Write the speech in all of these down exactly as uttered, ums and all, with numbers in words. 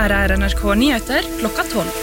Her er N R K Nyheter klokka tolv.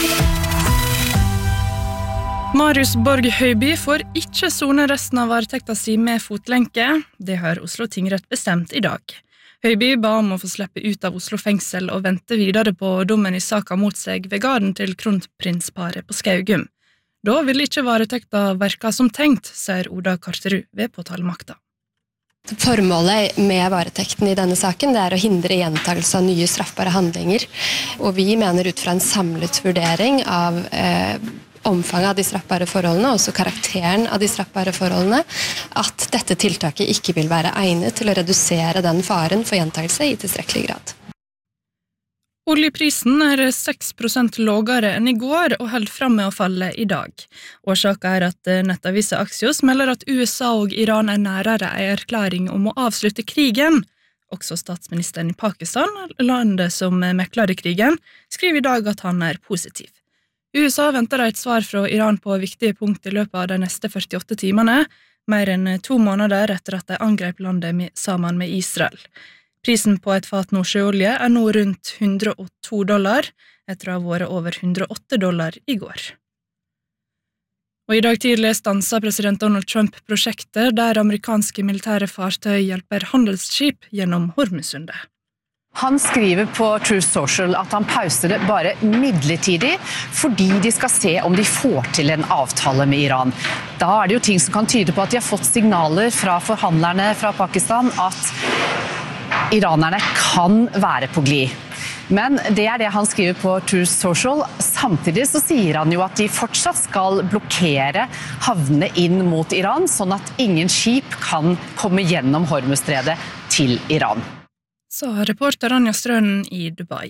Marius Borg Høiby får ikke sone resten av varetekta si med fotlenke. Det har Oslo tingrett bestemt i dag. Høiby ba om å få slippe ut av Oslo fengsel og vente videre på dommen i saka mot seg ved garden til kronprinsparet på Skaugum. Da vil ikke varetekta verka som tenkt, sier Oda Karterud ved påtalemakta. Formålet med varetekten i denne saken det er å hindre gjentagelse av nye straffbare handlinger, og vi mener ut fra en samlet vurdering av eh, omfanget av de straffbare forholdene, og også karakteren av de straffbare forholdene, at dette tiltaket ikke vil være egnet til å redusere den faren for gjentagelse i tilstrekkelig grad. Oljeprisen er seks prosent lavere enn i går og holder frem med å falle i dag. Årsaken er at nettavisen Axios melder at U S A og Iran er nærere en erklæring om å avslutte krigen. Også statsministeren i Pakistan, landet som mekler i krigen, skriver i dag at han er positiv. U S A venter et svar fra Iran på viktige punkt i løpet av de neste førtiåtte timene, mer enn to måneder etter at de angrep landet sammen med Israel. Prisen på et fat nordsjøolje er nå rundt hundre og to dollar, etter å ha vært over hundre og åtte dollar i går. Og i dag tidlig stanset president Donald Trump prosjekter der amerikanske militære fartøy hjelper handelsskip gjennom Hormusundet. Han skriver på Truth Social at han pauser det bare midlertidig, fordi de skal se om de får til en avtale med Iran. Da er det jo ting som kan tyde på at de har fått signaler fra forhandlerne fra Pakistan at iranerne kan være på glid. Men det er det han skriver på Truth Social. Samtidig så sier han jo at de fortsatt skal blokkere havnene inn mot Iran, sånn at ingen skip kan komme gjennom Hormuzstredet til Iran. Sa reporter Anja Strønen i Dubai.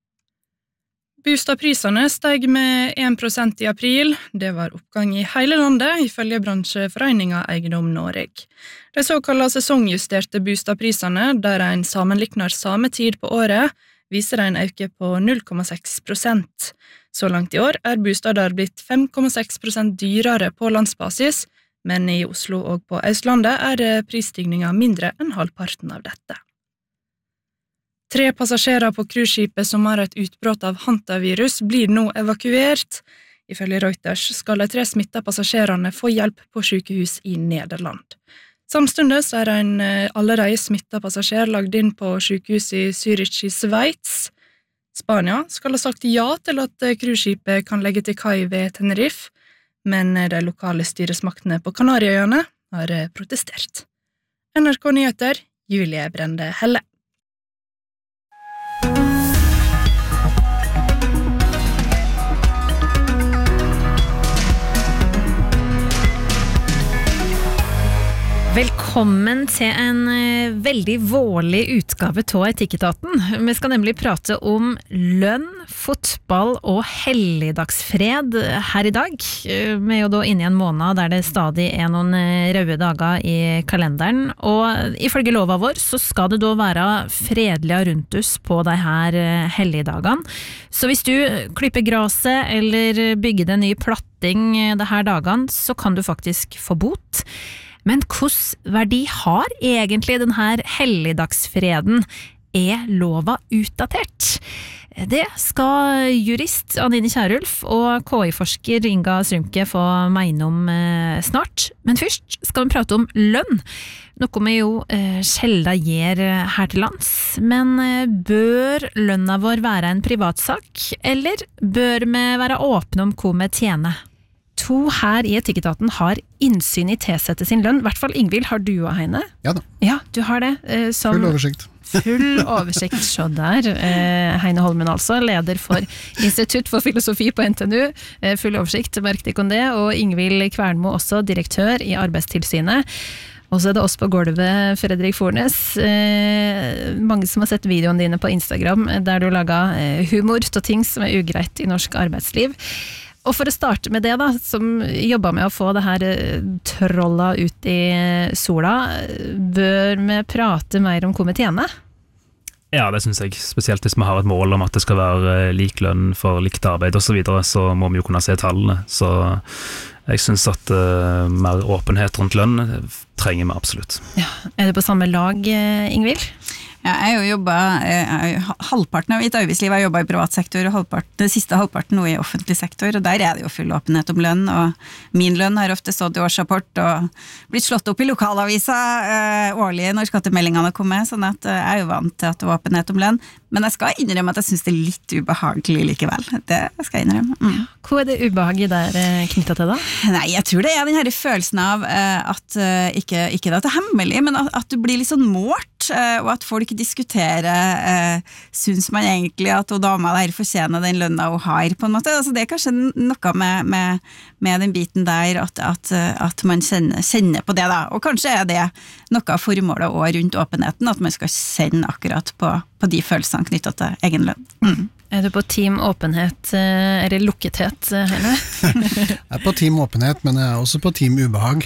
Bostadprisene steg med en prosent i april. Det var oppgang i hele landet, ifølge bransjeforeningen Eiendom Norge. De såkalte sesongjusterte bostadprisene, der en sammenlikner samme tid på året, viser en øke på null komma seks prosent. Så langt i år er bostader blitt fem komma seks prosent dyrere på landsbasis, men i Oslo og på Østlandet er prisstigningen mindre enn halvparten av dette. Tre passasjerer på cruiseskipet som har et utbrudd av hantavirus blir nå evakuert. Ifølge Reuters skal de tre smittede passasjerene få hjelp på sykehus i Nederland. Samtidig er en allerede smittet passasjer lagt inn på sykehus i Zürich i Sveits. Spania skal ha sagt ja til at cruiseskipet kan legge til kai ved Tenerife, men de lokale styresmaktene på Kanariøyene har protestert. N R K Nyheter, Julie Brende Helle. Velkommen til en veldig vårlig utgave av Etikketaten. Vi skal nemlig prate om lønn, fotball og helligdagsfred her i dag. Vi er jo da inne i en måned der det stadig er noen røde dager i kalenderen, og ifølge lova vår så skal det da være fredelig rundt oss på de her helligdagene. Så hvis du klipper graset eller bygger en ny platting de her dagene, så kan du faktisk få bot. Men hvordan verdi har egentlig denne helligdagsfreden? Er lova utdatert? Det skal jurist Anine Kjærulf og K I-forsker Inga Strømke få mene om snart. Men først skal vi prate om lønn, noe vi jo sjelden gjør her til lands. Men bør lønna vår være en privatsak, eller bør vi være åpne om hva vi tjener? To her i Etikketaten har innsyn i tilsette sin lønn. I hvert fall Ingvild, har du og Heine? Ja da. Ja, du har det. Eh, som full oversikt. Full oversikt, så der. Eh, Heine Holmen altså, leder for Institutt for filosofi på N T N U. Eh, full oversikt, merk deg om det. Og Ingvild Kvernmo også, direktør i Arbeidstilsynet. Og så er det oss på gulvet, Fredrik Fornes. Eh, mange som har sett videoene dine på Instagram, der du lager eh, humor til ting som er ugreit i norsk arbeidsliv. Og for å starte med det da, som jobber med å få det her trolla ut i sola, bør vi prate mer om hva vi tjener? Ja, det synes jeg. Spesielt hvis vi har et mål om at det skal være lik lønn for likt arbeid og så videre, så må vi jo kunne se tallene. Så jeg synes at uh, mer åpenhet rundt lønn trenger vi absolutt. Ja. Er du på samme lag, Ingvild? Ja, jeg har jo jobbet, halvparten av mitt arbeidsliv har jobbet i privat sektor, og halvparten, det siste halvparten nå i offentlig sektor, og der er det jo full åpenhet om lønn, og min lønn har ofte stått i årsrapport og blitt slått opp i lokalavisa eh, årlig når skattemeldingene kommer, sånn at eh, jeg er jo vant til at det er åpenhet om lønn, men jeg skal innrømme at jeg synes det er litt ubehagelig likevel, det skal jeg innrømme. Mm. Hva er det ubehaget der knyttet til da? Nei, jeg tror det er den her følelsen av eh, at, eh, ikke, ikke at det er hemmelig, men at, at du blir litt sånn målt, og at folk diskuterer eh, synes man egentlig at hun dama der fortjener den lønna hun har på en måte, altså det er kanskje noe med, med, med den biten der at, at, at man kjenner, kjenner på det da, og kanskje er det noe av formålet også rundt åpenheten, at man skal kjenne akkurat på, på de følelsene knyttet til egen lønn. Mm. Er du på team åpenhet eller lukkethet, Heine? Jeg er på team åpenhet, men jeg er også på team ubehag.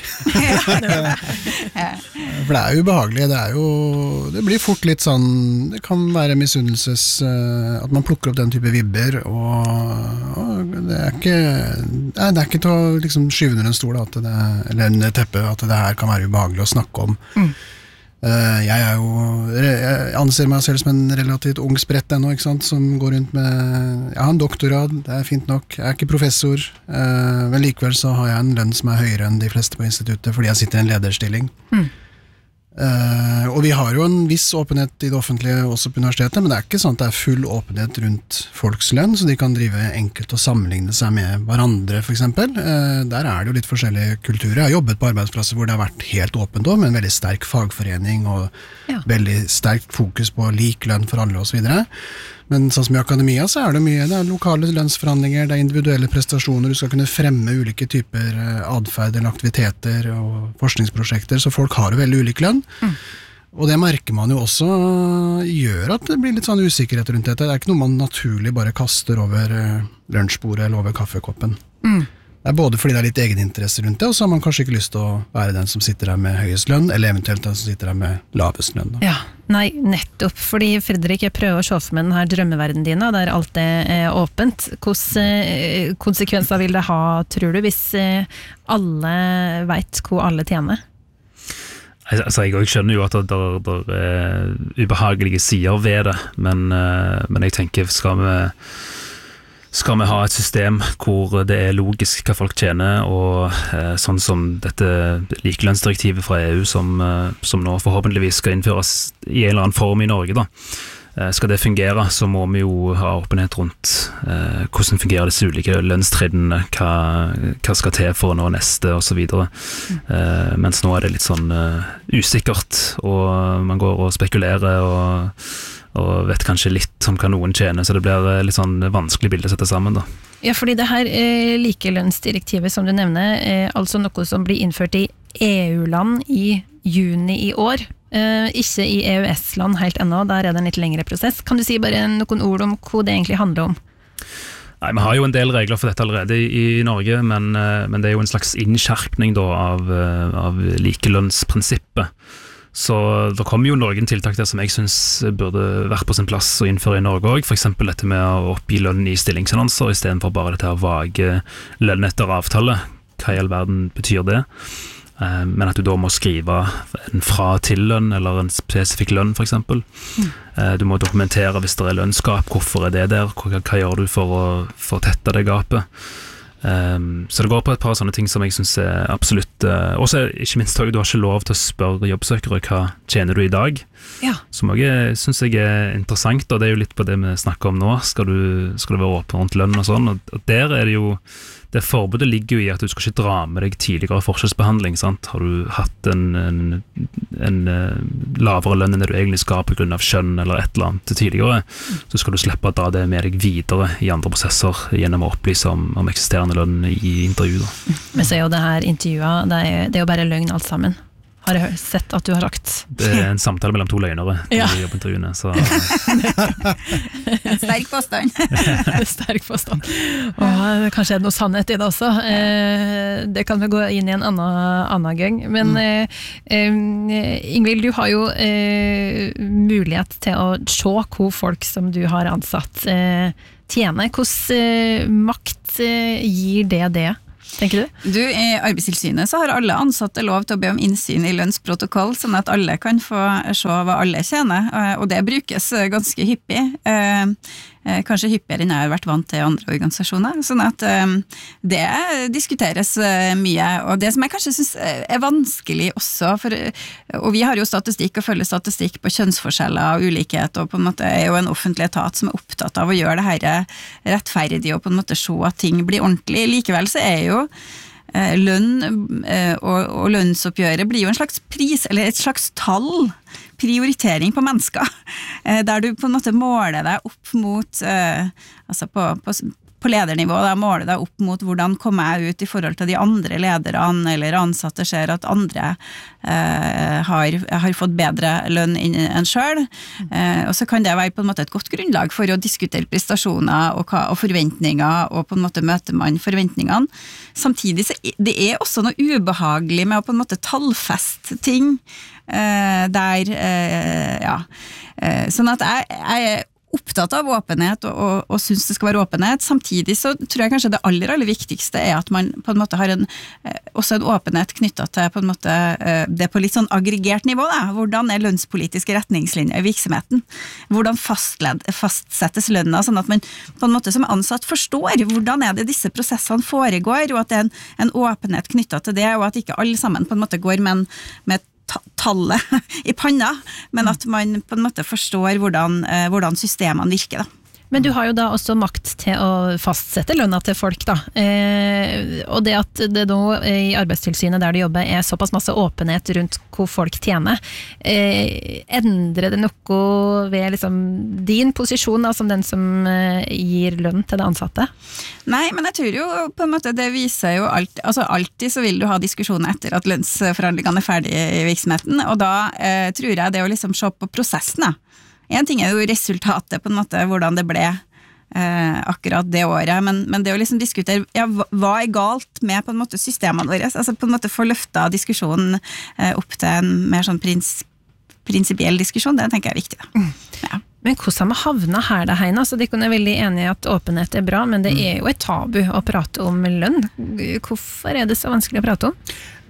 For det er jo ubehagelig, det er jo, det blir fort litt sånn, det kan være misunnelses, at man plukker opp den type vibber, og, og det er ikke, nei, det er ikke til å liksom skyve under en stol, at det, eller en teppe, at det her kan være ubehagelig å snakke om. Mm. Uh, jeg er jo, jeg anser meg selv som en relativt ung sprett ennå, ikke sant, som går rundt med, jeg har en doktorgrad, det er fint nok, jeg er ikke professor, uh, men likevel så har jeg en lønn som er høyere enn de fleste på instituttet, fordi jeg sitter i en lederstilling. Mm. Uh, og vi har jo en viss åpenhet i det offentlige også på universitetet, men det er ikke sånn at det er full åpenhet rundt folks lønn, så de kan drive enkelt og sammenligne seg med hverandre for eksempel. Uh, der er det jo litt forskjellige kulturer. Jeg har jobbet på arbeidsplasser hvor det har vært helt åpent også, med en veldig sterk fagforening og ja. Veldig sterkt fokus på lik lønn for alle og så videre. Men sånn som i akademia så er det mye, det er lokale lønnsforhandlinger, det er individuelle prestasjoner, du skal kunne fremme ulike typer adferd eller aktiviteter og forskningsprosjekter, så folk har jo veldig ulik lønn. Mm. Og det merker man jo også gjør at det blir litt sånn usikkerhet rundt dette. Det er ikke noe man naturlig bare kaster over lunsjbordet eller over kaffekoppen. Mm. Det er både fordi det er litt egeninteresse rundt det, og så har man kanskje ikke lyst til å være den som sitter der med høyest lønn, eller eventuelt den som sitter der med lavest lønn. Da. Ja, nei, nettopp, fordi Fredrik, jeg prøver å se for meg den her drømmeverdenen dine, der alt er åpent. Hvilke konsekvenser vil det ha, tror du, hvis alle vet hvor alle tjener? Altså, jeg skjønner jo at det er ubehagelige sider ved det, men, men jeg tenker, skal vi Skal vi ha et system hvor det er logisk hva folk tjener, og eh, sånn som dette likelønnsdirektivet fra E U som, eh, som nå forhåpentligvis skal innføres i en eller annen form i Norge da. Eh, skal det fungere, så må vi jo ha åpenhet rundt eh, hvordan fungerer disse ulike lønnstrinnene, hva, hva skal til for å nå neste og så videre. Eh, mens nå er det litt sånn eh, usikkert, og man går og spekulerer og og vet kanskje litt om hva noen tjener, så det blir litt sånn vanskelig bilde å sette sammen da. Ja, fordi det her eh, likelønnsdirektivet som du nevner, er altså noe som blir innført i E U-land i juni i år, eh, ikke i E U S-land helt ennå, der er det en litt lengre prosess. Kan du si bare noen ord om hva det egentlig handler om? Nei, vi har jo en del regler for dette allerede i, i Norge, men, men det er jo en slags innskjerpning da av, av likelønnsprinsippet. Så det kommer jo noen tiltak der som jeg synes burde vært på sin plass å innføre i Norge også, for eksempel dette med å oppgi lønn i stillingsannonser, i stedet for bare dette å vage lønn etter avtale. Hva i all verden betyr det? Men at du da må skrive en fra til lønn, eller en spesifikk lønn for eksempel. Mm. Du må dokumentere hvis det er lønnsgap, hvorfor er det der, hva, hva gjør du for å, for å tette det gapet? Um, så det går på et par sånne ting som jeg synes er absolutt uh, også ikke minst du har ikke lov til å spørre jobbsøkere hva tjener du i dag, ja. Som også synes jeg er interessant, og det er jo litt på det vi snakker om nå, skal du, skal du være åpen rundt lønn og sånn, og, og der er det jo det forbudet ligger jo i at du skal ikke dra med deg tidligere forskjellsbehandling, sant? Har du hatt en, en, en lavere lønn enn det du egentlig skal på grunn av kjønn eller et eller annet tidligere, så skal du slippe å dra det med deg videre i andre prosesser gjennom å opplyse om, om eksisterende lønn i intervju. Da. Men så er jo det her intervjuet, det er, det er jo bare løgn alt sammen. Har jeg sett at du har sagt. Det er en samtale mellom to løgnere ja. I jobbintervjuene. Så. Sterk påstand. Sterk påstand. Og kanskje er det noe sannhet i det også. Eh, det kan vi gå inn i en annen, annen gang. Men mm. eh, Ingvild, du har jo eh, mulighet til å se hvor folk som du har ansatt eh, tjener. Hvordan eh, makt eh, gir det det? tenker du? Du, I Arbeidstilsynet så har alle ansatte lov til å be om innsyn i lønnsprotokoll, sånn at alle kan få se hva alle tjener, og det brukes ganske hyppig. Kanskje hyppigere enn jeg har vært vant til i andre organisasjoner, sånn at det diskuteres mye, og det som jeg kanskje synes er vanskelig også, for, og vi har jo statistikk og følger statistikk på kjønnsforskjeller og ulikhet, og på en måte er jo en offentlig etat som er opptatt av å gjøre det her rettferdig og på en måte se at ting blir ordentlig. Likevel så er jo lønn og, og lønnsoppgjøret blir jo en slags pris, eller et slags tall, prioritering på mennesker, der du på en måte måler deg opp mot, altså på, på, på ledernivå, da måler deg opp mot hvordan kommer jeg ut i forhold til de andre lederne, eller ansatte ser at andre eh, har, har fått bedre lønn enn selv, eh, og så kan det være på en måte et godt grunnlag for å diskutere prestasjoner og, hva, og forventninger, og på en måte møter man forventningene. Samtidig så det er også noe ubehagelig med å på en måte tallfeste ting, eh, der, eh, ja, eh, sånn at jeg, jeg er opptatt av åpenhet og, og, og synes det skal være åpenhet. Samtidig så tror jeg kanskje det aller, aller viktigste er at man på en måte har en, også en åpenhet knyttet til på en måte det på litt sånn aggregert nivå. Da. Hvordan er lønnspolitiske retningslinjer i virksomheten? Hvordan fastled, fastsettes lønna, sånn at man på en måte som ansatt forstår hvordan er det disse prosessene foregår, og at det er en, en åpenhet knyttet til det, og at ikke alle sammen på en måte går med, en, med et tallet i panna, men at man på en måte forstår hvordan, hvordan systemene virker da. Men du har jo da også makt til å fastsette lønna til folk da, eh, og det at det nå i arbeidstilsynet der du jobber er såpass masse åpenhet rundt hvor folk tjener, eh, endrer det noe ved liksom din posisjon da, som den som eh, gir lønn til det ansatte? Nei, men jeg tror jo på en måte det viser jo alt, altså alltid så vil du ha diskusjoner etter at lønnsforhandlingene er ferdige i virksomheten, og da eh, tror jeg det å liksom se på prosessen da. En ting er jo resultatet på en måte, hvordan det ble eh, akkurat det året, men, men det å liksom diskutere, ja, hva er galt med på en måte systemene våre, altså på en måte få løftet diskusjonen eh, opp til en mer sånn prins, prinsipiell diskusjon, det tenker jeg er viktig da. Mm. Ja. Men hvordan har havnet her da, Heine? Altså, de er veldig enige i at åpenhet er bra, men det er jo et tabu å prate om lønn. Hvorfor er det så vanskelig å prate om?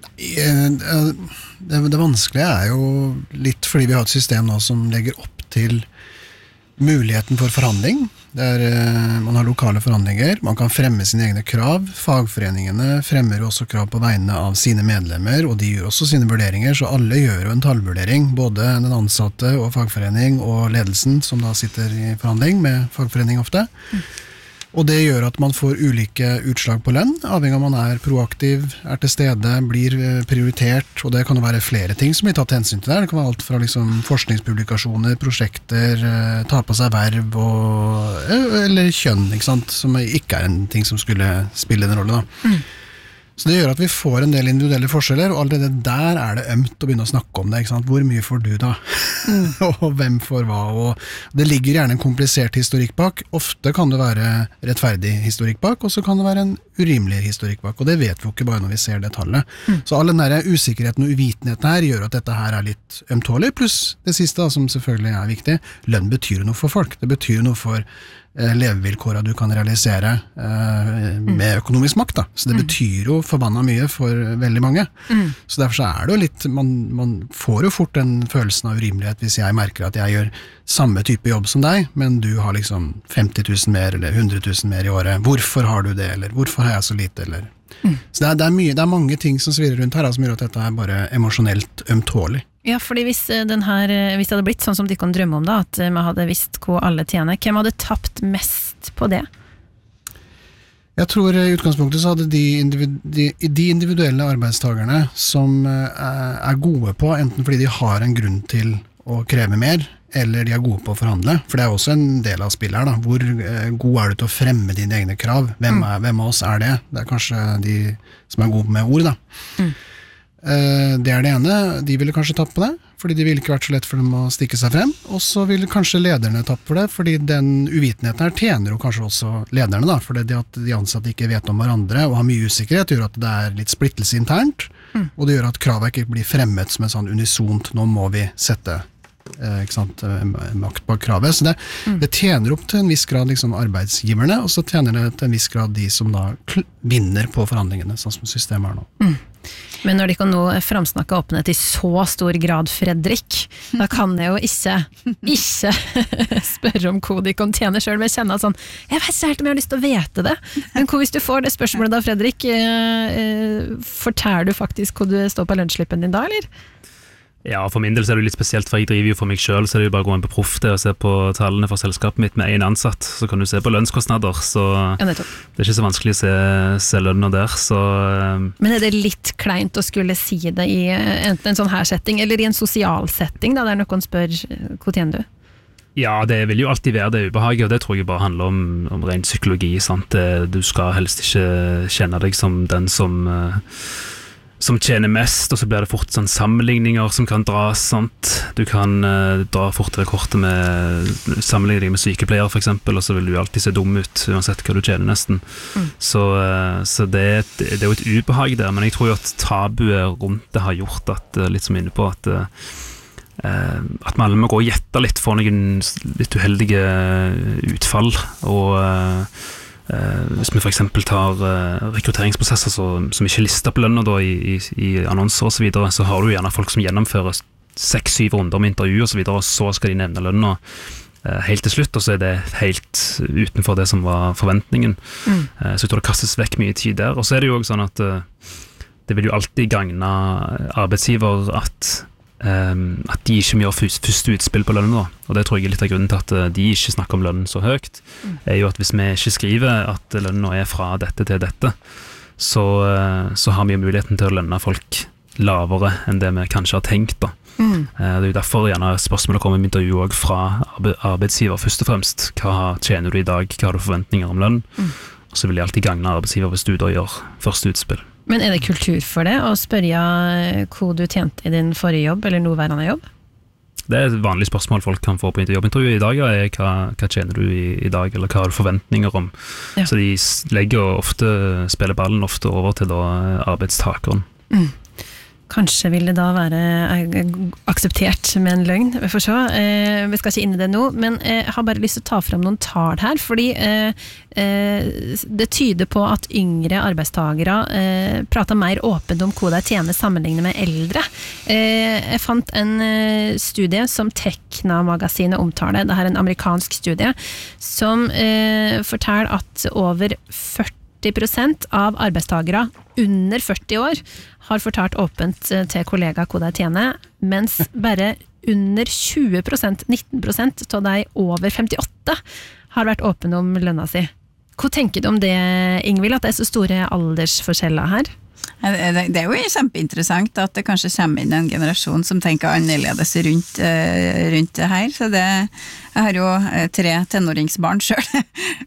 Det, det vanskelige er jo litt fordi vi har et system nå som legger opp til muligheten for forhandling, der eh, man har lokale forhandlinger, man kan fremme sine egne krav, fagforeningene fremmer også krav på vegne av sine medlemmer, og de gjør også sine vurderinger, så alle gjør jo en tallvurdering, både den ansatte og fagforening og ledelsen som da sitter i forhandling med fagforening ofte. Mm. Og det gjør at man får ulike utslag på lønn, avhengig av om man er proaktiv, er til stede, blir prioritert, og det kan jo være flere ting som blir tatt hensyn til der. Det kan være alt fra liksom forskningspublikasjoner, prosjekter, ta på seg verv, og, eller kjønn, ikke sant? Som ikke er en ting som skulle spille en rolle da. Mm. Så det gjør at vi får en del individuelle forskjeller, og allerede der er det ømt å begynne å snakke om det, ikke sant? Hvor mye får du da? Mm. Og hvem får hva? Og det ligger gjerne en komplisert historikk bak. Ofte kan det være rettferdig historikk bak, og så kan det være en urimelig historikk bak, og det vet vi jo ikke bare når vi ser det tallet. Mm. Så all den der usikkerheten og uvitenheten her gjør at dette her er litt ømtålig, pluss det siste da, som selvfølgelig er viktig, lønn betyr noe for folk. Det betyr noe for levevilkåret du kan realisere eh, med økonomisk makt da. Så det betyr jo forbanna mye for veldig mange. Mm. Så derfor så er det jo litt, man, man får jo fort den følelsen av urimelighet hvis jeg merker at jeg gjør samme type jobb som deg, men du har liksom femti tusen mer eller hundre tusen mer i året. Hvorfor har du det, eller hvorfor har jeg så lite, eller? Mm. Så det er, det, er mye, det er mange ting som svirrer rundt her, som gjør at dette er bare emosjonelt ømtålig. Ja, fordi hvis, den her, hvis det hadde blitt sånn som de kan drømme om da, at man hadde visst hvor alle tjener, hvem hadde tapt mest på det? Jeg tror i utgangspunktet så hadde de, individu, de, de individuelle arbeidstagerne som er gode på, enten fordi de har en grunn til å kreve mer, eller de er gode på å forhandle, for det er også en del av spillet her da. Hvor god er du til å fremme dine egne krav? Hvem, er, hvem av oss er det? Det er kanskje de som er gode med ord da. Mm. Det er det ene, de ville kanskje tatt på det, fordi det ville ikke vært så lett for dem å stikke seg frem, og så ville kanskje lederne tatt på det, fordi den uvitenheten her tjener jo kanskje også lederne da, fordi det at de ansatte ikke vet om hverandre og har mye usikkerhet gjør at det er litt splittelse internt, mm. og det gjør at kravet ikke blir fremmet som en sånn unisont, nå må vi sette eh, ikke sant, makt bak kravet. Så det, mm. det tjener opp til en viss grad liksom, arbeidsgiverne, og så tjener det til en viss grad de som da vinner på forhandlingene, sånn som systemet er nå. Mm. Men når de kan nå framsnakke åpenhet i så stor grad, Fredrik, da kan jeg jo ikke, ikke spørre om hva de kan tjene selv, men jeg kjenner at sånn, jeg vet ikke helt om jeg har lyst til å vite det. Men hvis du får det spørsmålet da, Fredrik, eh, eh, forteller du faktisk hva du står på lønnsslippen din da, eller? Ja, for min del så er det litt spesielt, for jeg driver jo for meg selv, så er det jo bare å gå inn på Proff det og se på tallene for selskapet mitt med en ansatt, så kan du se på lønnskostnader, så ja, det er ikke så vanskelig å se, se lønner der, så... Men er det litt kleint å skulle si det i enten en sånn her setting, eller i en sosial setting, da, der noen spør, hva tjener du? Ja, det vil jo alltid være det ubehaget, og det tror jeg bare handler om, om ren psykologi, sant? Du skal helst ikke kjenne deg som den som... som tjener mest, og så blir det fort sånn sammenligninger som kan dras, sant? Du kan uh, dra fortere kortet med sammenligning med sykepleier for eksempel, og så vil du alltid se dum ut, uansett hva du tjener nesten. Mm. Så, uh, så det, er et, det er jo et ubehag der, men jeg tror jo at tabuet rundt det har gjort at, uh, litt som inne på, at, uh, at man alle må gå og gjette litt for noen litt uheldige utfall, og uh, Uh, hvis vi for eksempel tar uh, rekrutteringsprosesser så, som ikke lister på lønner da, i, i, i annonser og så videre, så har du gjerne folk som gjennomfører seks-syv runder med intervju og så videre, og så skal de nevne lønner uh, helt til slutt, og så er det helt utenfor det som var forventningen. Mm. Uh, så jeg tror det kastes vekk mye tid der, og så er det jo også sånn at uh, det vil jo alltid gagne arbeidsgiver at Um, at de ikke gjør første utspill på lønnen da. Og det tror jeg er litt av grunnen til at de ikke snakker om lønnen så høyt, mm. er jo at hvis vi ikke skriver at lønnen er fra dette til dette, så, så har vi jo muligheten til å lønne folk lavere enn det vi kanskje har tenkt da. Mm. Det er jo derfor gjerne spørsmålet kommer med intervju også fra arbeidsgiver først og fremst. Hva tjener du i dag? Hva har du forventninger om lønn? Mm. Og så vil jeg alltid gagne arbeidsgiver hvis du da gjør første utspill. Men er det kultur for det, å spørre hva du tjente i din forrige jobb, eller nåværende jobb? Det er et vanlig spørsmål folk kan få på jobbintervju i dag, er hva, hva tjener du i, i dag, eller hva har du forventninger om? Ja. Så de legger ofte, spiller ballen ofte over til da arbeidstakeren. Mm. Kanskje vil det da være akseptert med en løgn, vi får se. Eh, vi skal ikke inn i det nå, men jeg har bare lyst til å ta frem noen tall her, fordi eh, eh, det tyder på at yngre arbeidstagere eh, prater mer åpent om hva de tjener sammenlignet med eldre. Eh, jeg fant en studie som Tekna-magasinet omtaler, det er en amerikansk studie, som eh, forteller at over førti prosent av arbeidstagere under førti år har fortalt åpent til kollega hva de tjener, mens bare under tjue prosent, nitten prosent av de over femtiåtte har vært åpne om lønna si. Hva tenker du om det, Ingvild, at det er så store aldersforskjeller her? Det er jo kjempeinteressant at det kanskje kommer inn en generasjon som tenker annerledes rundt, rundt det her, så det, jeg har jo tre tenåringsbarn selv,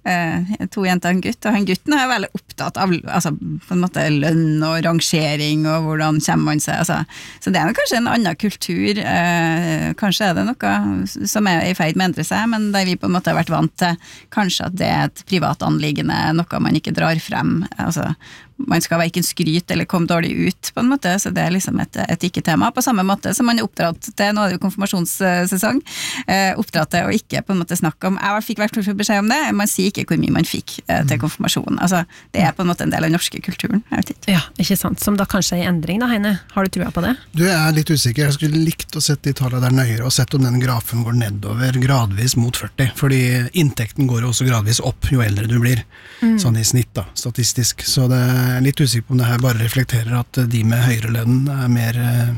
to jenter og en gutt, og han gutten er veldig opptatt av altså, på en måte lønn og rangering og hvordan kommer man seg, altså, så det er jo kanskje en annen kultur, kanskje er det noe som er i ferd med å endre seg, men der vi på en måte har vært vant til kanskje at det er et privat anliggende, noe man ikke drar frem, altså man skal hverken skryte eller komme dårlig ut på en måte, så det er liksom et, et ikke-tema på samme måte som man er oppdratt til, nå er det jo konfirmasjonssesong, eh, oppdratt til å ikke på en måte snakke om, jeg fikk hvert fall beskjed om det, man sier ikke hvor mye man fikk eh, til konfirmasjonen, altså det er på en måte en del av den norske kulturen, jeg vet ikke. Ja, ikke sant, som da kanskje er i endring da, Heine, har du trua på det? Du er litt usikker, jeg skulle likt å sette de tallene der nøyere, og sett om den grafen går nedover gradvis mot førti, fordi inntekten går jo også gradvis opp jo eldre du blir, mm. sånn i snitt da, statistisk, så det er litt usikker på om det her bare reflekterer at de med høyere lønn er mer eh,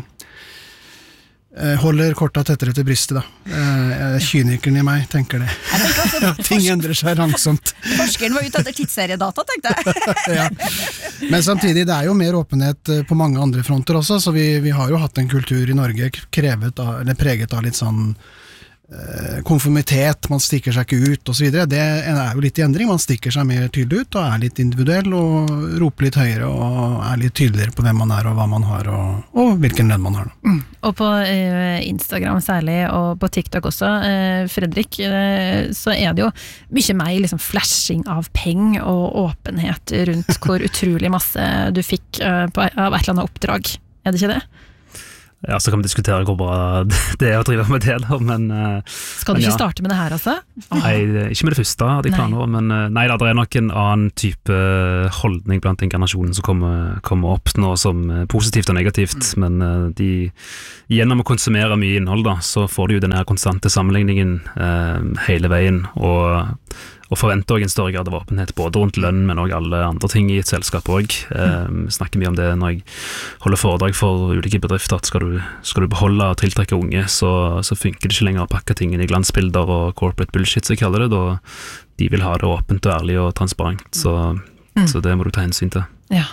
holder korta tettere til brystet da. Eh, kynikeren i meg tenker det. Ja, ting endrer seg langsomt. Forskeren var ute etter tidsseriedata, tenkte jeg. Ja. Men samtidig, det er jo mer åpenhet på mange andre fronter også, så vi, vi har jo hatt en kultur i Norge krevet av, eller preget av litt sånn konformitet, man stikker seg ikke ut og så videre, det er jo litt i endring, man stikker seg mer tydelig ut og er litt individuell og roper litt høyere og er litt tydeligere på hvem man er og hva man har og, og hvilken lønn man har. Mm. Og på eh, Instagram særlig og på TikTok også, eh, Fredrik, eh, så er det jo mye mer liksom flashing av peng og åpenhet rundt hvor utrolig masse du fikk eh, på, av et eller annet oppdrag, er det ikke det? Ja, så kan vi diskutere hvor bra det er å drive med det da, men... Skal du men ikke ja. starte med det her altså? Nei, ikke med det første, hadde jeg planer om, men nei, da, det er nok en annen type holdning blant inkarnasjonen som kommer, kommer opp nå som positivt og negativt, men de, gjennom å konsumere mye innhold da, så får de jo den her konstante sammenligningen eh, hele veien, og og forventer også en større grad av åpenhet både rundt lønn, men også alle andre ting i et selskap også. Eh, snakker mye om det når jeg holder foredrag for ulike bedrifter, at skal du, skal du beholde og tiltrekke unge, så, så funker det ikke lenger å pakke tingene i glansbilder og corporate bullshit, så jeg kaller det, da de vil ha det åpent og ærlig og transparent, så, mm. så det må du ta hensyn til. Ja.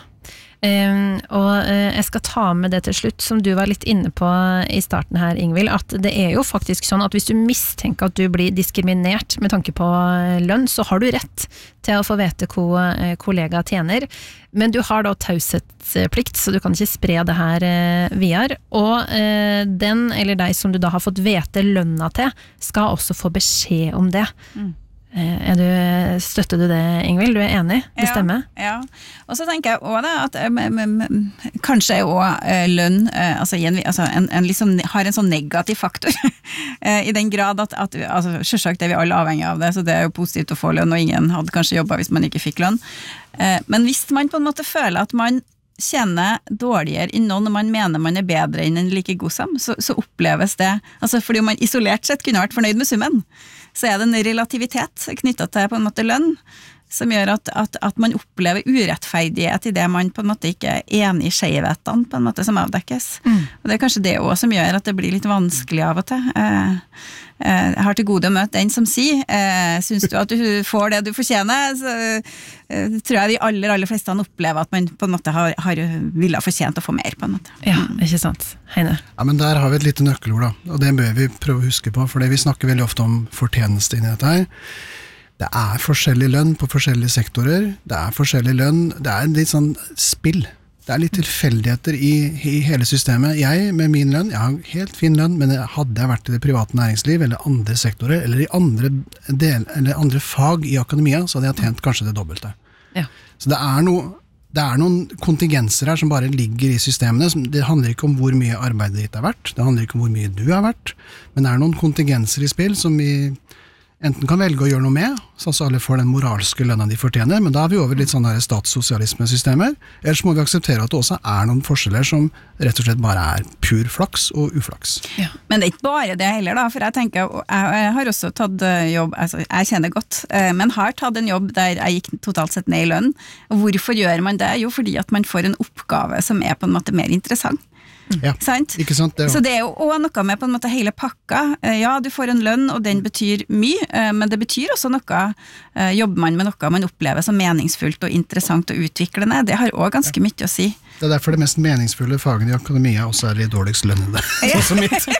Um, og uh, jeg skal ta med det til slutt, som du var litt inne på i starten her, Ingvild, at det er jo faktisk sånn at hvis du mistenker at du blir diskriminert med tanke på lønn, så har du rett til å få vite hva uh, kollega tjener, men du har da taushetsplikt, så du kan ikke spre det her uh, videre, og uh, den eller deg som du da har fått vite lønna til, skal også få beskjed om det. Mm. Er du, støtter du det, Ingvild? Du er enig? Det ja, stemmer? Ja, og så tenker jeg også det, at m, m, m, kanskje er også uh, lønn uh, altså, en, altså en, en liksom, har en sånn negativ faktor uh, i den grad at, at altså, selvsagt er vi alle avhengig av det, så det er jo positivt å få lønn, og ingen hadde kanskje jobbet hvis man ikke fikk lønn. Uh, men hvis man på en måte føler at man kjenner dårligere enn noen når man mener man er bedre enn en like god sam, så, så oppleves det, altså fordi man isolert sett kunne vært fornøyd med summen, så er det en relativitet knyttet til på en måte lønn, som gjør at, at, at man opplever urettferdighet i det man på en måte ikke er enig i skjevhetene på en måte som avdekkes. Mm. Og det er kanskje det også som gjør at det blir litt vanskelig av og til. Eh, eh, jeg har til gode å møte den som sier, eh, synes du at du får det du fortjener, så eh, tror jeg de aller, aller fleste opplever at man på en måte har, har ville ha fortjent å få mer på en måte. Ja, ikke sant. Heine. Ja, men der har vi et lite nøkkelord da, og det bør vi prøve å huske på, for vi snakker veldig ofte om fortjeneste inni dette her. Det er forskjellig lønn på forskjellige sektorer, det er forskjellig lønn, det er litt sånn spill, det er litt tilfeldigheter i, i hele systemet. Jeg med min lønn, jeg har helt fin lønn, men hadde jeg vært i det private næringsliv, eller andre sektorer, eller i andre, del, eller andre fag i akademia, så hadde jeg tjent kanskje det dobbelte. Ja. Så det er, no, det er noen kontingenser her som bare ligger i systemene. Det handler ikke om hvor mye arbeidet ditt er verdt, det handler ikke om hvor mye du er verdt, men det er noen kontingenser i spill som vi enten kan velge å gjøre noe med, så alle får den moralske lønna de fortjener, men da er vi over litt sånn der statssosialisme-systemer, ellers må vi akseptere at det også er noen forskjeller som rett og slett bare er pur flaks og uflaks. Ja. Men det er ikke bare det heller da, for jeg tenker, jeg har også tatt jobb, altså jeg kjenner godt, men har tatt en jobb der jeg gikk totalt sett ned i lønn, og hvorfor gjør man det? Jo, fordi at man får en oppgave som er på en måte mer interessant. Ja, sant? Ikke sant? Det så det er jo også noe med på en måte hele pakka. Ja, du får en lønn, og den betyr mye, men det betyr også noe, jobber man med noe man opplever som meningsfullt og interessant og utviklende, det har også ganske ja. mye å si. Det er derfor det mest meningsfulle fagene i akademia også er litt dårligst lønnende. Ja. Sånn som mitt.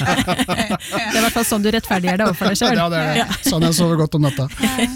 Det er i hvert fall sånn du rettferdiger det overfor deg selv. Ja, det er det. Ja. Sånn jeg sover godt om natta.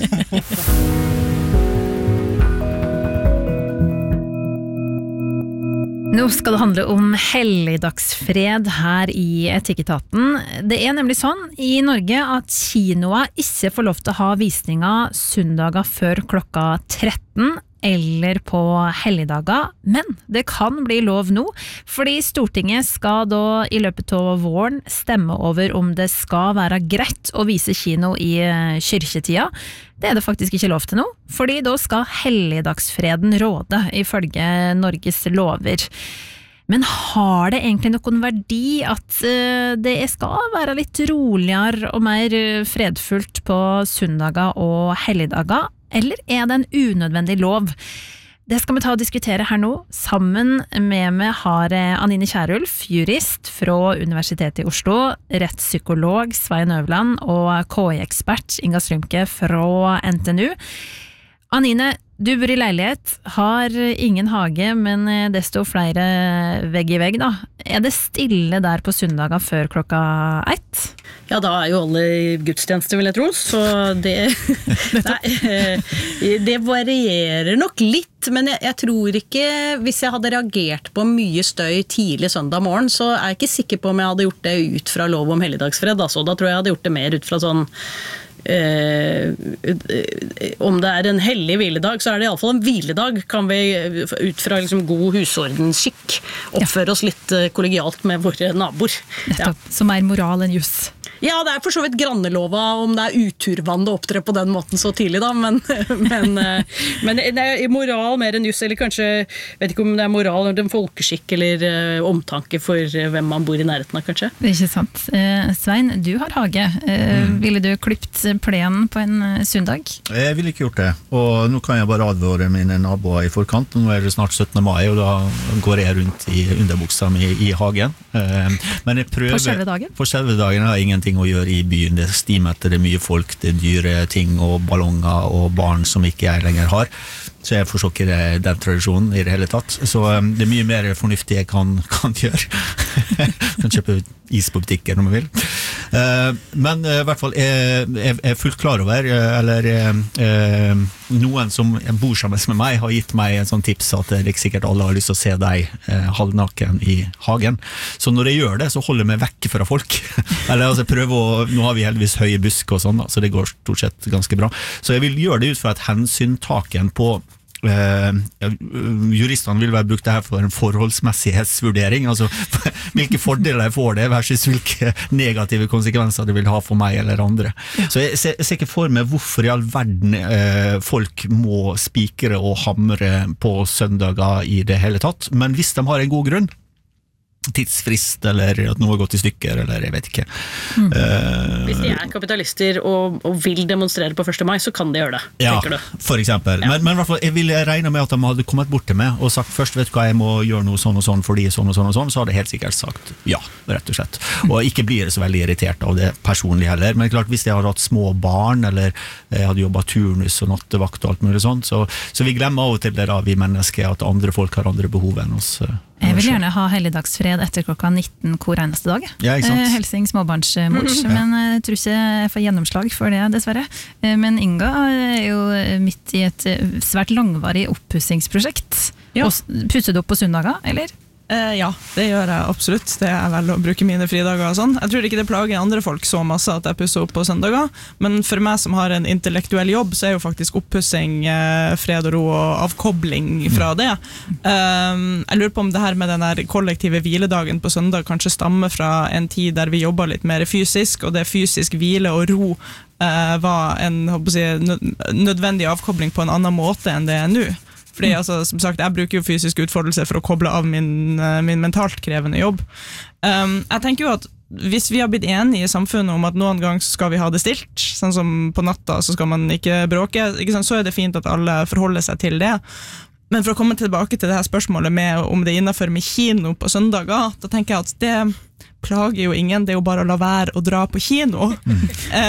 Nå skal det handle om helligdagsfred her i Etikketaten. Det er nemlig sånn i Norge at kinoer ikke får lov til å ha visninger søndager før klokka tretten eller på helligdager, men det kan bli lov nå, fordi Stortinget skal da i løpet av våren stemme over om det skal være greit å vise kino i kyrkjetida. Det er det faktisk ikke lov til nå, fordi da skal helligdagsfreden råde ifølge Norges lover. Men har det egentlig noen verdi at det skal være litt roligere og mer fredfullt på søndager og helligdager, eller er det en unødvendig lov? Det skal vi ta og diskutere her nå. Sammen med meg har Anine Kjærulf, jurist fra Universitetet i Oslo, rettspsykolog Svein Øverland og K I-ekspert Inga Strymke fra N T N U. Anine, du bor i leilighet, har ingen hage, men desto flere vegg i vegg da. Er det stille der på søndager før klokka ett? Ja, da er jo alle i gudstjeneste, vil jeg tro, så det, nei, det varierer nok litt, men jeg, jeg tror ikke, hvis jeg hadde reagert på mye støy tidlig søndag morgen, så er jeg ikke sikker på om jeg hadde gjort det ut fra lov om helligdagsfred, altså. Da tror jeg jeg hadde gjort det mer ut fra sånn eh, om det er en hellig hviledag, så er det i alle fall en hviledag, kan vi ut fra liksom god husordensskikk oppføre oss litt kollegialt med våre naboer. Nettopp, ja. Som er moral enn juss. Ja, det er for så vidt grannelova om det er uturvann å opptre på den måten så tidlig da, men, men, men det er moral mer enn juss, eller kanskje, vet ikke om det er moral eller en folkeskikk eller uh, omtanke for uh, hvem man bor i nærheten av, kanskje. Det er ikke sant. Eh, Svein, du har hage. Eh, mm. Ville du klipt plenen på en uh, søndag? Jeg ville ikke gjort det, og nå kan jeg bare advare mine naboer i forkant. Nå er det snart syttende mai, og da går jeg rundt i underbuksa mi i hagen. Eh, men jeg prøver... På selve dagen? På selve dagen har jeg ingenting å gjøre i byen, det er stimetter, det er mye folk, det er dyre ting og ballonger og barn som ikke jeg lenger har, så jeg forstår ikke den tradisjonen i det hele tatt, så um, det er mye mer fornuftig jeg kan, kan gjøre. Kan kjøpe is på butikken om jeg vil. Uh, men uh, i hvert fall jeg, jeg, jeg er fullt klar over, uh, eller uh, noen som bor sammen med meg har gitt meg en sånn tips at det er ikke sikkert alle har lyst til å se deg uh, halvnaken i hagen, så når jeg gjør det så holder jeg meg vekk fra folk. Eller altså prøve å, nå har vi heldigvis høye busk og sånn, så det går stort sett ganske bra, så jeg vil gjøre det ut fra et hensyntaken på Uh, juristene vil vel bruke det her for en forholdsmessighetsvurdering, altså hvilke fordeler jeg får det versus hvilke negative konsekvenser det vil ha for meg eller andre. Ja. Så jeg ser, jeg ser ikke for meg hvorfor i all verden uh, folk må spikre og hamre på søndager i det hele tatt, men hvis de har en god grunn, tidsfrist, eller at noe har gått i stykker, eller jeg vet ikke. Mm. Uh, Hvis de er kapitalister og, og vil demonstrere på første mai, så kan de gjøre det, ja, tenker du? For eksempel. Ja. Men, men i hvert fall, jeg ville regne med at de hadde kommet bort til meg og sagt først, vet du hva, jeg må gjøre noe sånn og sånn fordi sånn og sånn og sånn, så hadde jeg helt sikkert sagt ja, rett og slett. Mm. Og ikke blir jeg så veldig irritert av det personlig heller, men klart, hvis jeg hadde hatt små barn, eller jeg hadde jobbet turnus og nattevakt og alt mulig sånt, så, så vi glemmer av og til det da, vi mennesker, at andre folk har andre behov enn oss. Jeg vil gjerne ha helligdagsfred etter klokka nitten hver eneste dag. Ja, ikke sant? Helsing småbarnsmors, mm, ja. Men jeg tror ikke jeg får gjennomslag for det, dessverre. Men Inga er jo midt i et svært langvarig oppussingsprosjekt. Ja. Pusser du opp på søndager, eller? Eh, ja, det gjør jeg absolutt. Det er vel å bruke mine fridager og sånn. Jeg tror ikke det plager andre folk så masse at jeg pusser opp på søndager, men for meg som har en intellektuell jobb, så er jo faktisk oppussing eh, fred og ro og avkobling fra det. Um, jeg lurer på om det her med den der kollektive hviledagen på søndag kanskje stammer fra en tid der vi jobber litt mer fysisk, og det fysisk hvile og ro eh, var en håper jeg, nødvendig avkobling på en annen måte enn det er nå. Fordi, altså, som sagt, jeg bruker jo fysisk utfordrelse for å koble av min, min mentalt krevende jobb. Um, jeg tenker jo at hvis vi har blitt enige i samfunnet om at noen gang skal vi ha det stilt, sånn som på natta så skal man ikke bråke, ikke sant, så er det fint at alle forholder seg til det. Men for å komme tilbake til det her spørsmålet med om det er innenfor med kino på søndager, da tenker jeg at det plager jo ingen, det er jo bare å la være å dra på kino. Mm.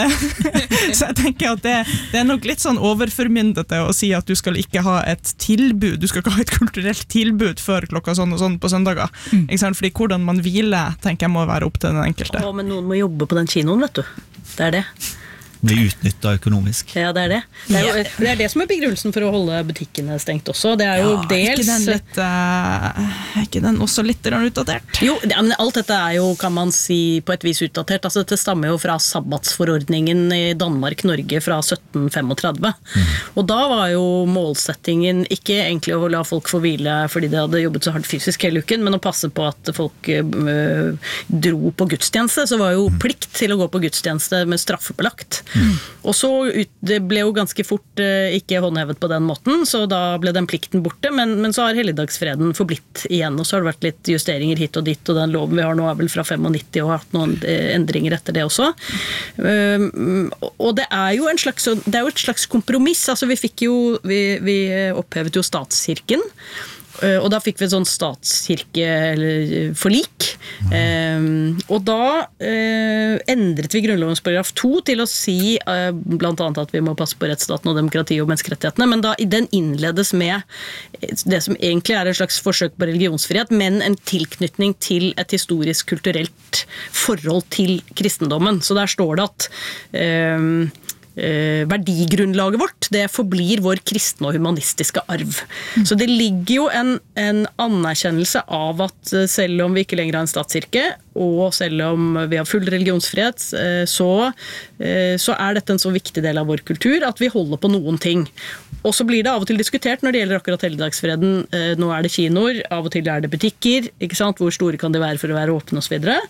Så jeg tenker at det, det er nok litt sånn overformyndete å si at du skal ikke ha et tilbud, du skal ikke ha et kulturelt tilbud før klokka sånn og sånn på søndager. Mm. Ikke sant? Fordi hvordan man hviler, tenker jeg må være opp til den enkelte. Å, men noen må jobbe på den kinoen, vet du. Det er det. Blir utnyttet økonomisk. Ja, det er det. Det er, jo, det er det som er begrunnelsen for å holde butikkene stengt også. Det er jo ja, dels... Ikke den, litt, uh, ikke den også litt utdatert? Jo, det, men alt dette er jo, kan man si, på et vis utdatert. Altså, dette stammer jo fra sabbatsforordningen i Danmark-Norge fra sytten femogtredve. Mm. Og da var jo målsettingen ikke egentlig å la folk få hvile fordi de hadde jobbet så hardt fysisk hele uken, men å passe på at folk uh, dro på gudstjeneste. Så var jo plikt til å gå på gudstjeneste med straffebelagt. Mm. Og så ut, det ble jo ganske fort eh, ikke håndhevet på den måten, så da ble den plikten borte, men, men så har helligdagsfreden forblitt igjen, og så har det vært litt justeringer hit og dit, og den loven vi har nå er vel fra nittifem og har hatt noen eh, endringer etter det også. Um, og det er jo en slags, det er jo et slags kompromiss, altså vi fikk jo, vi, vi opphevet jo statskirken, og da fikk vi et sånn statskirke eller forlik. Um, og da uh, endret vi grunnlovens paragraf to til å si uh, blant annet at vi må passe på rettsstaten og demokrati og menneskerettighetene, men da den innledes med det som egentlig er en slags forsøk på religionsfrihet, men en tilknytning til et historisk kulturelt forhold til kristendommen. Så der står det at um, eh, verdigrunnlaget vårt, det forblir vår kristne og humanistiske arv. Så det ligger jo en, en anerkjennelse av at selv om vi ikke lenger har en statskirke, og selv om vi har full religionsfrihet, så, så er dette en så viktig del av vår kultur at vi holder på noen ting. Og så blir det av og til diskutert når det gjelder akkurat helligdagsfreden. Nå er det kinoer, av og til er det butikker, ikke sant? Hvor store kan de være for å være åpne og så videre.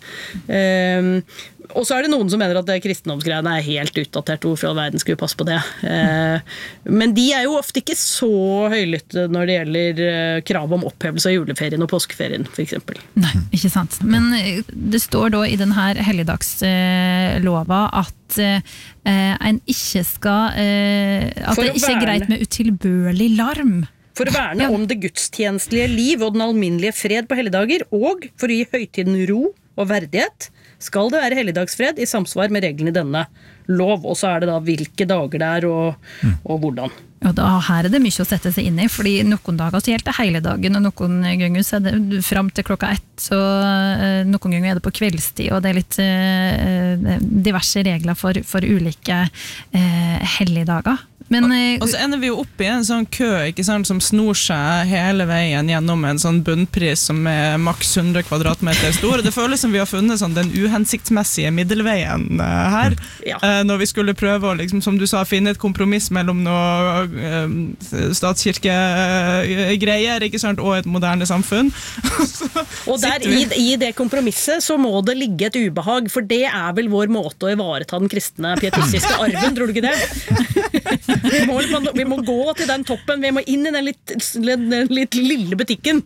Og så er det noen som mener at kristendomsgreiene er helt utdatert, hvorfor all verden skulle passe på det. Men de er jo ofte ikke så høylytte når det gjelder krav om opphevelse av juleferien og påskeferien, for eksempel. Nei, ikke sant. Men det står da i denne helligdagslova at en ikke skal, at det ikke er greit med utilbørlig larm. For å verne ja. om det gudstjenestelige liv og den alminnelige fred på helligdager, og for å gi høytiden ro og verdighet, skal det være helligdagsfred i samsvar med reglene i denne lov, og så er det da hvilke dager det er og, mm. og hvordan. Ja, da, her er det mye å sette seg inn i, fordi noen dager så gjelder det hele dagen, og noen ganger så er det frem til klokka ett, så uh, noen ganger er det på kveldstid, og det er litt uh, diverse regler for, for ulike uh, helligdager. Men, og, og så ender vi jo opp i en sånn kø, ikke sant, som snor seg hele veien gjennom en sånn bunnpris som er maks hundre kvadratmeter stor. Det føles som vi har funnet sånn, den uhensiktsmessige middelveien uh, her, ja. uh, når vi skulle prøve å, liksom, som du sa, finne et kompromiss mellom noe uh, statskirkegreier, ikke sant, og et moderne samfunn. Og der, i, i det kompromisset så må det ligge et ubehag, for det er vel vår måte å ivareta den kristne pietistiske arven, tror du ikke det? Vi må, vi må gå til den toppen, vi må inn i den litt, den litt lille butikken.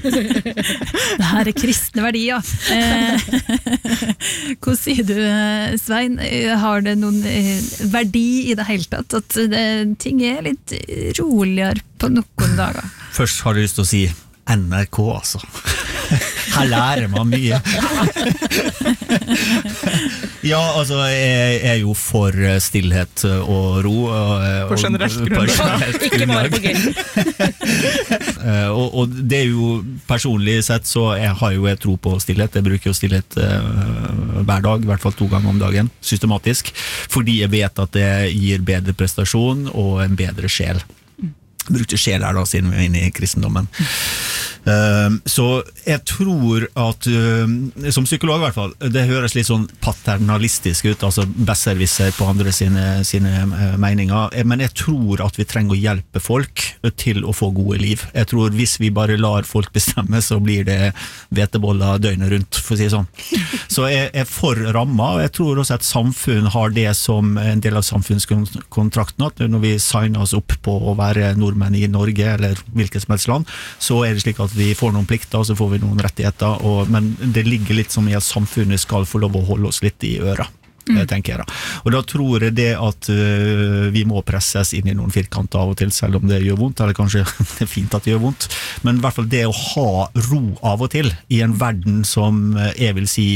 Det her er kristne verdier. Eh, hva sier du, Svein? Har det noen verdi i det hele tatt? At det, ting er litt roligere på noen dager? Først har jeg lyst til å si N R K, altså. Her lærer man mye. Ja, altså, jeg er jo for stillhet og ro. Og, på generelt grunnlag. Ikke bare på gøy. og, og det er jo, personlig sett, så jeg har jo jeg tro på stillhet. Jeg bruker jo stillhet uh, hver dag, i hvert fall to ganger om dagen, systematisk. Fordi jeg vet at det gir bedre prestasjon og en bedre sjel. Jeg brukte sjel her da, siden vi er inne i kristendommen. Uh, så jeg tror at uh, som psykolog i hvert fall, det høres litt sånn paternalistisk ut, altså besserwisser på andre sine, sine uh, meninger, men jeg tror at vi trenger å hjelpe folk til å få gode liv. Jeg tror hvis vi bare lar folk bestemme, så blir det hveteboller døgnet rundt, for å si sånn. Så jeg er for ramma, og jeg tror også at samfunn har det som en del av samfunnskontrakten, at når vi signer oss opp på å være nordmenn i Norge, eller hvilket som helst land, så er det slik at vi får noen plikter, og så får vi noen rettigheter, og, men det ligger litt som i at samfunnet skal få lov å holde oss litt i øra, mm. tenker jeg da. Og da tror jeg det at uh, vi må presses inn i noen firkanter av og til, selv om det gjør vondt, eller kanskje det er fint at det gjør vondt, men i hvert fall det å ha ro av og til, i en verden som jeg vil si,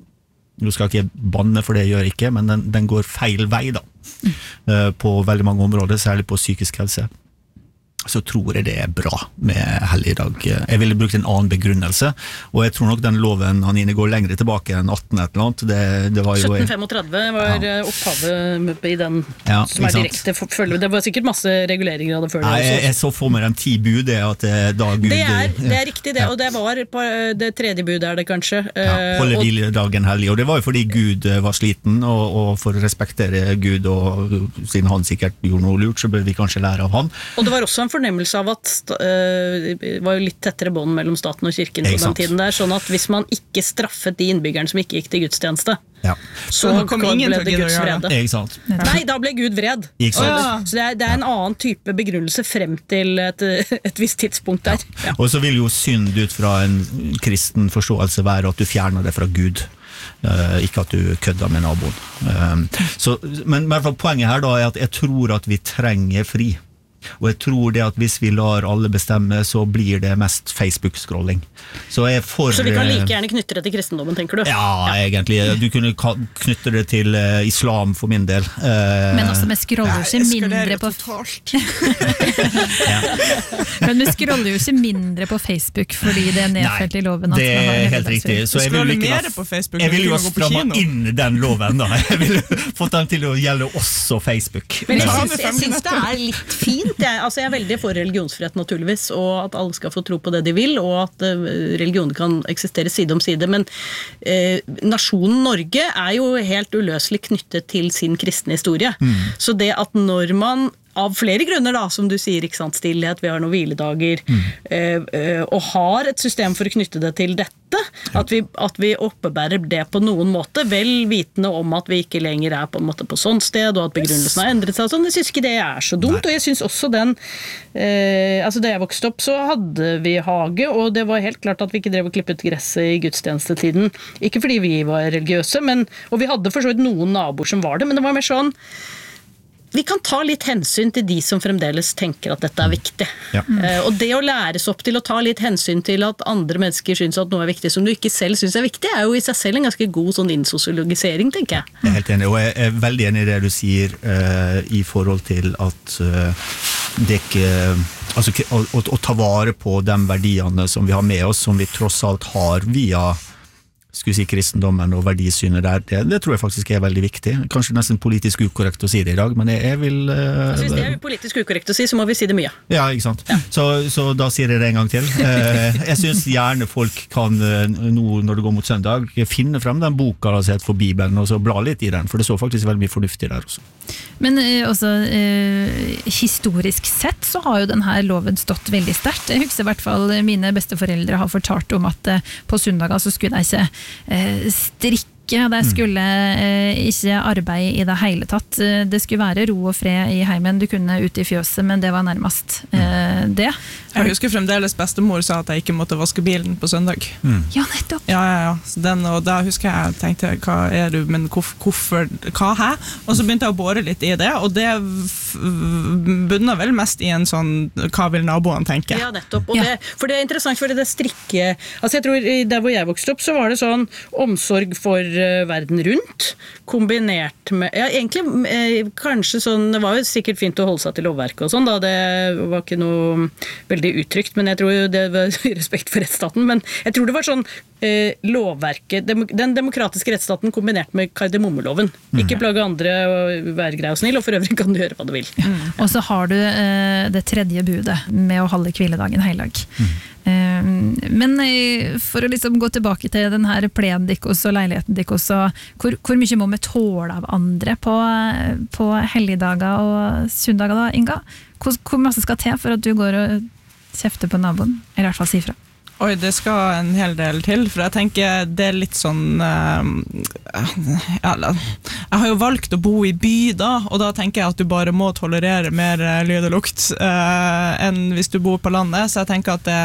nå skal jeg ikke banne for det jeg gjør ikke, men den, den går feil vei da, mm. uh, på veldig mange områder, særlig på psykisk helse. Så tror jeg det er bra med helligdag. Jeg ville brukt en annen begrunnelse, og jeg tror nok den loven han inne går lengre tilbake enn atten et eller annet. Det, det var jo sytten femogtredve var ja. opphavet i den ja, som er direkte følge. Det var sikkert masse reguleringer av det før. Nei, jeg, jeg så for meg de ti bud, det at det, da Gud... Det er, det er riktig det, og det var på det tredje bud er det kanskje. Ja, holde hviledagen hellig, og det var jo fordi Gud var sliten, og, og for å respektere Gud, og siden han sikkert gjorde noe lurt, så bør vi kanskje lære av han. Og det var også en fornemmelse av at uh, det var jo litt tettere bånd mellom staten og kirken på den tiden der, sånn at hvis man ikke straffet de innbyggerne som ikke gikk til gudstjeneste, ja. så, så kom ingen ble det Guds vrede. Nei, da ble Gud vred. Så, så det, er, det er en annen type begrunnelse frem til et, et visst tidspunkt der. Ja. Ja. Og så vil jo synd ut fra en kristen forståelse være at du fjerner det fra Gud. Uh, ikke at du kødder med naboen. Uh, så, men i hvert fall poenget her da er at jeg tror at vi trenger fri. Og jeg tror det at hvis vi lar alle bestemme, så blir det mest Facebook-scrolling. Så, jeg for, så vi kan like gjerne knytte det til kristendommen, tenker du? Ja, ja. egentlig. Du kunne knytte det til uh, islam for min del. Uh, Men også vi scroller jo ikke mindre på Men vi scroller jo ikke mindre på Facebook fordi det er nedfelt i loven. Nei, det er helt riktig. Så jeg vil, mer på Facebook, jeg vil jo stramme inn den loven da. Jeg vil få den til å gjelde også Facebook. Men jeg synes, jeg synes det er litt fint. Jeg, altså jeg er veldig for religionsfrihet naturligvis, og at alle skal få tro på det de vil, og at uh, religioner kan eksistere side om side, men uh, nasjonen Norge er jo helt uløselig knyttet til sin kristne historie. Mm. Så det at når man av flere grunner da, som du sier, ikke sant, stillhet, vi har noen hviledager, mm. eh, eh, og har et system for å knytte det til dette, ja. at, vi, at vi oppebærer det på noen måte, vel vitende om at vi ikke lenger er på en måte på sånn sted, og at begrunnelsen har endret seg, sånn. Jeg synes ikke det er så dumt, Nei. Og jeg synes også den, eh, altså da jeg vokste opp så hadde vi hage, og det var helt klart at vi ikke drev og klippet gresset i gudstjenestetiden, ikke fordi vi var religiøse, men, og vi hadde for så vidt noen naboer som var det, men det var mer sånn, vi kan ta litt hensyn til de som fremdeles tenker at dette er viktig. Ja. Eh, og det å læres opp til å ta litt hensyn til at andre mennesker synes at noe er viktig som du ikke selv synes er viktig, er jo i seg selv en ganske god sånn innsosiologisering, tenker jeg. Jeg er helt enig, og jeg er veldig enig i det du sier uh, i forhold til at uh, det ikke altså, å, å, å ta vare på de verdiene som vi har med oss, som vi tross alt har via skulle si kristendommen og verdisynet der, det, det tror jeg faktisk er veldig viktig. Kanskje nesten politisk ukorrekt å si det i dag, men jeg, jeg vil... Uh, altså, hvis det er politisk ukorrekt å si, så må vi si det mye. Ja, ikke sant? Ja. Så, så da sier jeg det en gang til. Uh, jeg synes gjerne folk kan uh, nå, når det går mot søndag, finne frem den boka altså, for Bibelen, og så bla litt i den, for det så faktisk veldig mye fornuftig der også. Men uh, også uh, historisk sett så har jo denne loven stått veldig sterkt. Jeg husker i hvert fall mine besteforeldre har fortalt om at uh, på søndager så skulle de ikke Eh, strikke, de skulle eh, ikke arbeide i det hele tatt. Det skulle være ro og fred i heimen, du kunne ut i fjøset, men det var nærmest eh, det. Jeg husker fremdeles bestemor sa at jeg ikke måtte vaske bilen på søndag. Mm. Ja, nettopp. Ja, ja, ja. Så den, og da husker jeg tenkte, hva er du, men hvorfor, hva her? Og så begynte jeg å bore litt i det, og det bunner vel mest i en sånn, hva vil naboen tenke? Ja, nettopp. Og det, for det er interessant, for det strikke, altså jeg tror der hvor jeg vokste opp, så var det sånn omsorg for uh, verden rundt, kombinert med, ja, egentlig eh, kanskje sånn, det var jo sikkert fint å holde seg til lovverket og sånn, da det var ikke noe veldig uttrykt, men jeg tror jo det var respekt for rettsstaten, men jeg tror det var sånn eh, lovverket, dem, den demokratiske rettsstaten kombinert med kardemommeloven. Mm. Ikke plage andre og være grei og snill, og for øvrig kan du gjøre hva du vil. Mm. Og så har du eh, det tredje budet med å holde hviledagen heilag. Mm. Eh, men eh, for å liksom gå tilbake til den her plenen dikkos og leiligheten dikkos, hvor, hvor mye må vi tåle av andre på, på helligdager og søndager da, Inga? Hvor, hvor masse skal til for at du går og kjefter på naboen, eller i hvert fall sier fra? Oi, det skal en hel del til, for jeg tenker det er litt sånn uh, ja, jeg har jo valgt å bo i by da, og da tenker jeg at du bare må tolerere mer lyd og lukt uh, enn hvis du bor på landet, så jeg tenker at det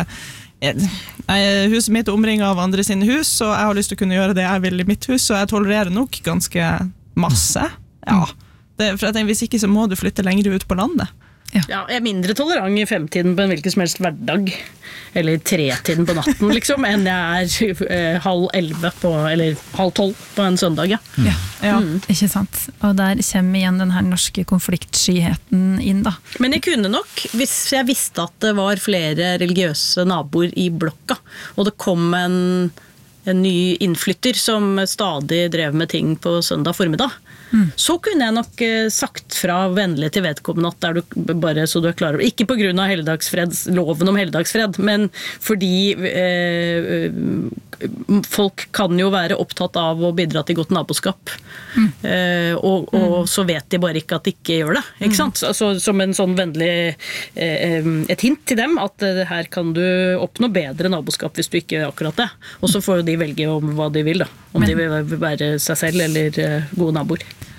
jeg, huset mitt er omringet av andre sine hus, og jeg har lyst til å kunne gjøre det jeg vil i mitt hus, så jeg tolererer nok ganske masse, ja. Det, for jeg tenker, hvis ikke så må du flytte lenger ut på landet. Ja. Ja, jeg er mindre tolerant i femtiden på en hvilken som helst hverdag, eller tretiden på natten, liksom, enn jeg er eh, halv elve på, eller halv tolv på en søndag, ja. Ja, ja mm. Ikke sant. Og der kommer igjen den her norske konfliktskyheten inn, da. Men jeg kunne nok, hvis jeg visste at det var flere religiøse naboer i blokka, og det kom en, en ny innflytter som stadig drev med ting på søndag formiddag, Mm. så kunne jeg nok eh, sagt fra vennlig til vedkommende at der du bare så du er klar over, ikke på grunn av helligdagsfred, loven om helligdagsfred, men fordi eh, folk kan jo være opptatt av å bidra til godt naboskap, mm. eh, og, og mm. så vet de bare ikke at de ikke gjør det, ikke mm. sant? Altså, som en sånn vennlig eh, et hint til dem at eh, her kan du oppnå bedre naboskap hvis du ikke gjør akkurat det, og så får jo de velge om hva de vil da, om Men, de vil være seg selv eller eh, gode naboer.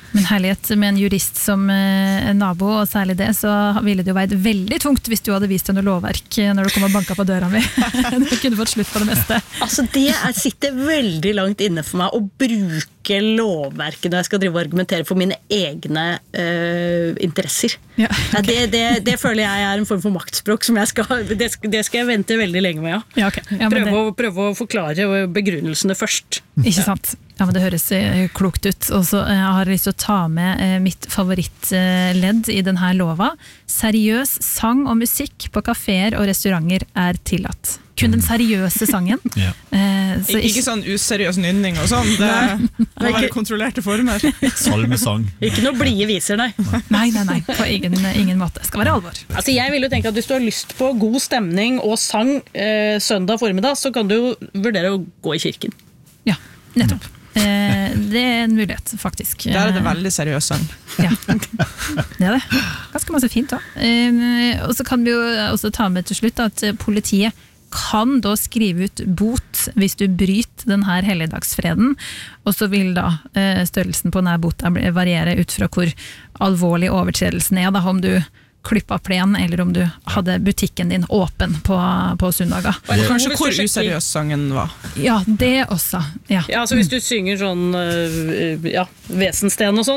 Men herlighet, med en jurist som eh, nabo, og særlig det, så ville det jo vært veldig tungt hvis du hadde vist deg noe lovverk når du kom og banka på døra mi. Du kunne fått slutt på det meste. Altså, det er, sitter veldig langt inne for meg å bruke lovverket når jeg skal drive og argumentere for mine egne øh, interesser. Ja, okay. det, det, det føler jeg er en form for maktspråk som jeg skal, det, skal, det skal jeg vente veldig lenge med. Ja. Ja, okay. Ja, prøve, det... å, prøve å forklare begrunnelsene først. Ikke sant? Ja, men det høres klokt ut. Og så jeg har lyst til å ta med mitt favorittledd i denne lova. Seriøs sang og musikk på kaféer og restauranter er tillatt. Kun den seriøse sangen. Ja. Eh, så ikke, ikke sånn useriøs nynning og sånn. Det må være kontrollerte former. Salmesang. Ikke noe blide viser, nei. Nei, nei, nei, på ingen, ingen måte. Det skal være alvor. Altså, jeg vil jo tenke at hvis du har lyst på god stemning og sang eh, søndag formiddag, så kan du jo vurdere å gå i kirken. Ja, nettopp. Eh, det er en mulighet, faktisk. Der er det veldig seriøs sang. Ja, det er det. Ganske masse fint da. Eh, og så kan vi jo også ta med til slutt at politiet kan da skrive ut bot hvis du bryter denne helligdagsfreden, og så vil da eh, størrelsen på denne bota variere ut fra hvor alvorlig overtredelsen er, da, om du klippa plen, eller om du hadde butikken din åpen på, på søndager. Og kanskje hvor useriøs sangen var. Ja, det også. Ja, ja altså hvis du synger sånn ja, Vesensten og sånn,